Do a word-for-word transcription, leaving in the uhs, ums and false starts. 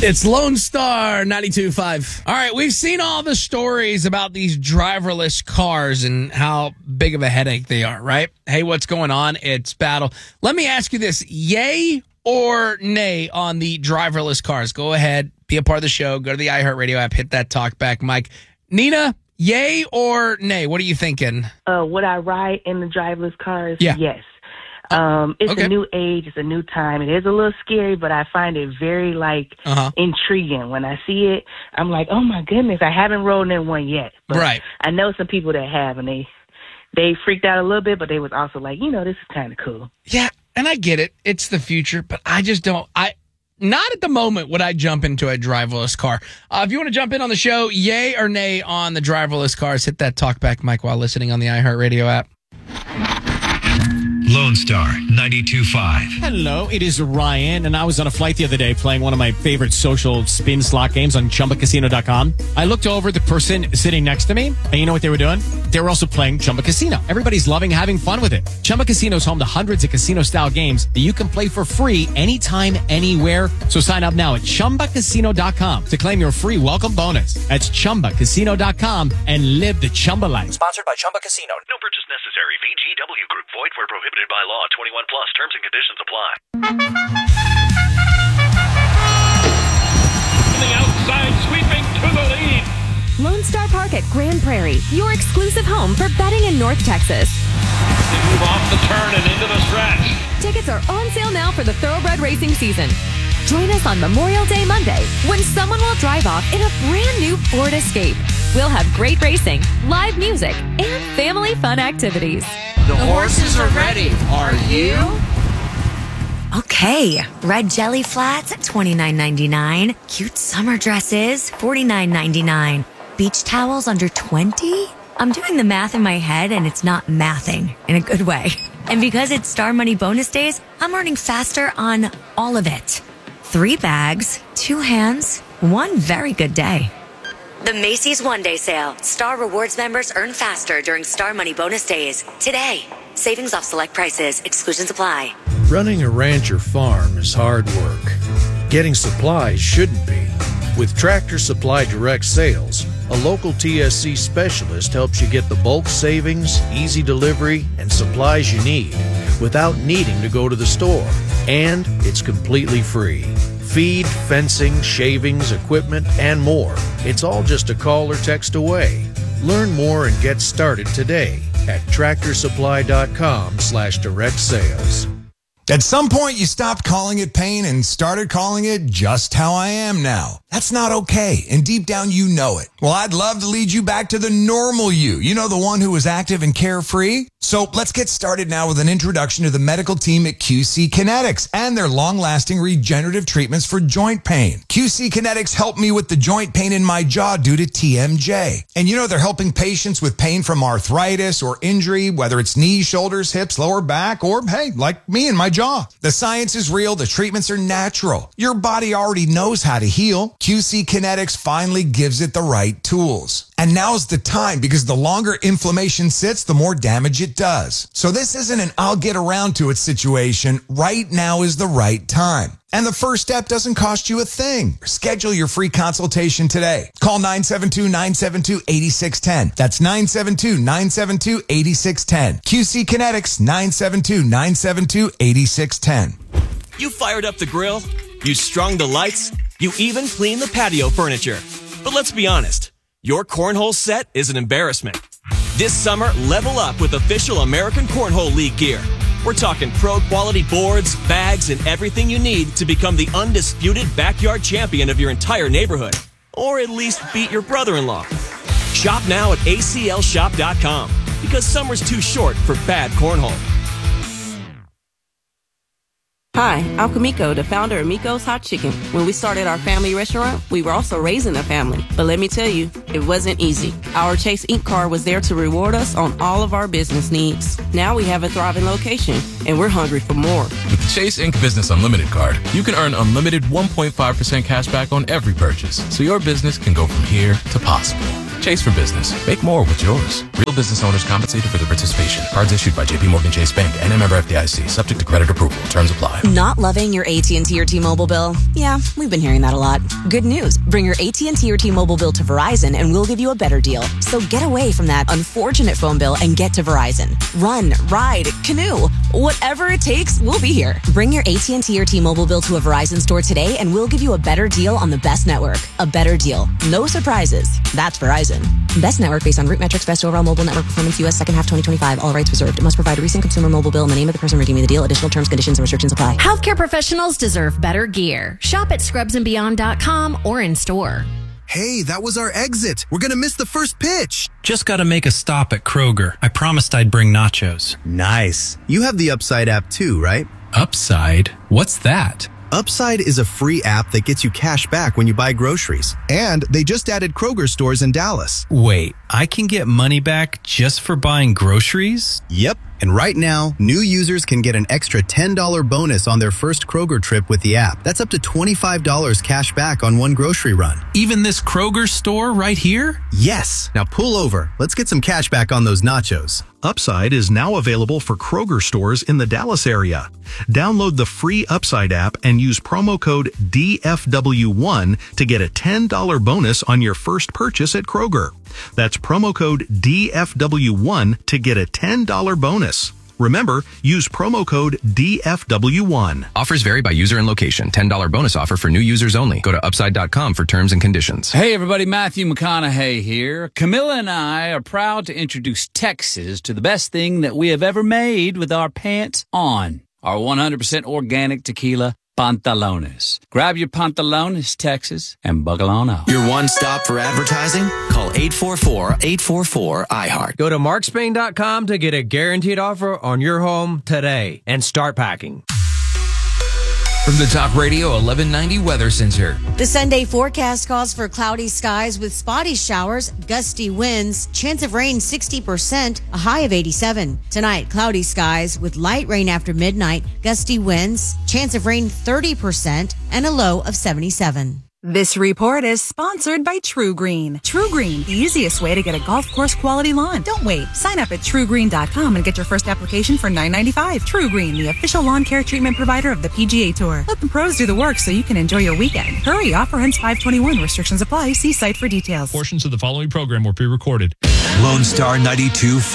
It's Lone Star ninety-two point five. All right, we've seen all the stories about these driverless cars and how big of a headache they are, right? Hey, what's going on? It's Battle. Let me ask you this. Yay or nay on the driverless cars? Go ahead, be a part of the show. Go to the iHeartRadio app, hit that talkback mic. Nina, yay or nay? What are you thinking? Uh, would I ride in the driverless cars? Yeah. Yes. Um, it's okay. a new age. It's a new time. It is a little scary, but I find it very, like, uh-huh. intriguing. When I see it, I'm like, oh, my goodness, I haven't rode in one yet. But right. I know some people that have, and they they freaked out a little bit, but they was also like, you know, this is kind of cool. Yeah, and I get it. It's the future, but I just don't. I Not at the moment would I jump into a driverless car. Uh, if you want to jump in on the show, yay or nay on the driverless cars, hit that talkback mic while listening on the iHeartRadio app. Lone Star ninety-two point five. Hello, it is Ryan, and I was on a flight the other day playing one of my favorite social spin slot games on Chumba Casino dot com. I looked over at the person sitting next to me, and you know what they were doing? They were also playing Chumba Casino. Everybody's loving having fun with it. Chumba Casino is home to hundreds of casino-style games that you can play for free anytime, anywhere. So sign up now at Chumba Casino dot com to claim your free welcome bonus. That's Chumba Casino dot com and live the Chumba life. Sponsored by Chumba Casino. No purchase necessary. V G W Group. Void where prohibited by law. twenty-one plus. Terms and conditions apply. On the outside, sweeping to the lead. Lone Star Park at Grand Prairie, your exclusive home for betting in North Texas. They move off the turn and into the stretch. Tickets are on sale now for the Thoroughbred racing season. Join us on Memorial Day Monday when someone will drive off in a brand new Ford Escape. We'll have great racing, live music, and family fun activities. The horses are ready. Are you? Okay, red jelly flats at twenty-nine ninety-nine. Cute summer dresses, forty-nine ninety-nine. Beach towels under twenty? I'm doing the math in my head and it's not mathing in a good way. And because it's Star Money bonus days, I'm earning faster on all of it. Three bags, two hands, one very good day. The Macy's One Day Sale. Star Rewards members earn faster during Star Money bonus days. Today. Savings off select prices. Exclusions apply. Running a ranch or farm is hard work. Getting supplies shouldn't be. With Tractor Supply Direct Sales, a local T S C specialist helps you get the bulk savings, easy delivery, and supplies you need without needing to go to the store. And it's completely free. Feed, fencing, shavings, equipment, and more. It's all just a call or text away. Learn more and get started today at tractor supply dot com slash direct sales. At some point, you stopped calling it pain and started calling it just how I am now. That's not okay, and deep down you know it. Well, I'd love to lead you back to the normal you. You know, the one who was active and carefree? So let's get started now with an introduction to the medical team at Q C Kinetics and their long-lasting regenerative treatments for joint pain. Q C Kinetics helped me with the joint pain in my jaw due to T M J. And you know, they're helping patients with pain from arthritis or injury, whether it's knees, shoulders, hips, lower back, or hey, like me and my jaw. The science is real. The treatments are natural. Your body already knows how to heal. Q C Kinetics finally gives it the right tools. And now's the time because the longer inflammation sits, the more damage it does. So this isn't an I'll get around to it situation. Right now is the right time. And the first step doesn't cost you a thing. Schedule your free consultation today. Call nine seven two, nine seven two, eight six one zero. That's nine seven two, nine seven two, eight six one zero. Q C Kinetics, nine seven two, nine seven two, eight six one zero. You fired up the grill, you strung the lights, you even cleaned the patio furniture. But let's be honest, your cornhole set is an embarrassment. This summer, level up with official American Cornhole League gear. We're talking pro-quality boards, bags, and everything you need to become the undisputed backyard champion of your entire neighborhood. Or at least beat your brother-in-law. Shop now at A C L shop dot com because summer's too short for bad cornhole. Hi, I'm Kamiko, the founder of Miko's Hot Chicken. When we started our family restaurant, we were also raising a family. But let me tell you, it wasn't easy. Our Chase Incorporated card was there to reward us on all of our business needs. Now we have a thriving location, and we're hungry for more. With the Chase Incorporated Business Unlimited card, you can earn unlimited one point five percent cash back on every purchase, so your business can go from here to possible. Chase for business. Make more with yours. Real business owners compensated for their participation. Cards issued by J P Morgan Chase Bank and a member F D I C. Subject to credit approval. Terms apply. Not loving your A T and T or T-Mobile bill? Yeah, we've been hearing that a lot. Good news. Bring your A T and T or T-Mobile bill to Verizon and we'll give you a better deal. So get away from that unfortunate phone bill and get to Verizon. Run, ride, canoe. Whatever it takes, we'll be here. Bring your A T and T or T-Mobile bill to a Verizon store today and we'll give you a better deal on the best network. A better deal. No surprises. That's Verizon. Best network based on root metrics, best overall mobile network performance, U S second half twenty twenty-five. All rights reserved. Must provide a recent consumer mobile bill and the name of the person redeeming the deal. Additional terms, conditions, and restrictions apply. Healthcare professionals deserve better gear. Shop at scrubs and beyond dot com or in store. Hey, that was our exit. We're going to miss the first pitch. Just got to make a stop at Kroger. I promised I'd bring nachos. Nice. You have the Upside app too, right? Upside? What's that? Upside is a free app that gets you cash back when you buy groceries. And they just added Kroger stores in Dallas. Wait, I can get money back just for buying groceries? Yep. And right now, new users can get an extra ten dollars bonus on their first Kroger trip with the app. That's up to twenty-five dollars cash back on one grocery run. Even this Kroger store right here? Yes. Now pull over. Let's get some cash back on those nachos. Upside is now available for Kroger stores in the Dallas area. Download the free Upside app and use promo code D F W one to get a ten dollars bonus on your first purchase at Kroger. That's promo code D F W one to get a ten dollars bonus. Remember, use promo code D F W one. Offers vary by user and location. ten dollars bonus offer for new users only. Go to upside dot com for terms and conditions. Hey everybody, Matthew McConaughey here. Camilla and I are proud to introduce Texas to the best thing that we have ever made with our pants on. Our one hundred percent organic tequila, Pantalones. Grab your Pantalones, Texas, and buckle on up. Your one stop for advertising? Call eight four four, eight four four, I heart. Go to mark spain dot com to get a guaranteed offer on your home today and start packing. From the Talk Radio eleven ninety Weather Center. The Sunday forecast calls for cloudy skies with spotty showers, gusty winds, chance of rain sixty percent, a high of eighty-seven. Tonight, cloudy skies with light rain after midnight, gusty winds, chance of rain thirty percent, and a low of seventy-seven. This report is sponsored by True Green. True Green, the easiest way to get a golf course quality lawn. Don't wait. Sign up at true green dot com and get your first application for nine ninety-five. True Green, the official lawn care treatment provider of the P G A Tour. Let the pros do the work so you can enjoy your weekend. Hurry, offer ends five twenty-one. Restrictions apply. See site for details. Portions of the following program were pre-recorded. Lone Star ninety-two